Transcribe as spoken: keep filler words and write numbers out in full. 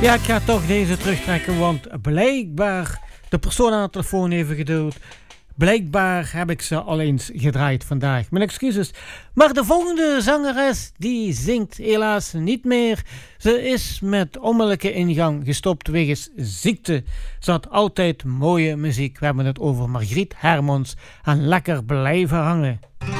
Ja, ik ga toch deze terugtrekken, want blijkbaar de persoon aan de telefoon even geduld. Blijkbaar heb ik ze al eens gedraaid vandaag. Mijn excuses. Maar de volgende zangeres, die zingt helaas niet meer. Ze is met onmiddellijke ingang gestopt wegens ziekte. Ze had altijd mooie muziek. We hebben het over Margriet Hermans en Lekker Blijven Hangen.